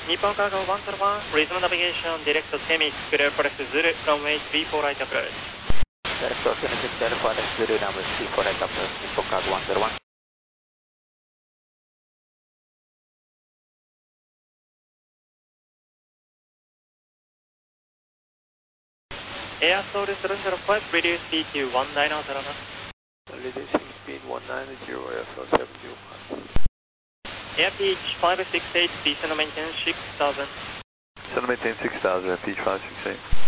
日本cargo 101, resume navigation, direct Semi, clear for Zulu, runway 34 right approach. Direct Semi, clear for Zulu, runway 34 right approach, Nippon cargo 101. Air Soul 705, reduce speed to 190 knots. Reducing speed 190, airfield 705. Airpitch 568, descend maintain 6000. Descend maintain 6000, airpitch 568.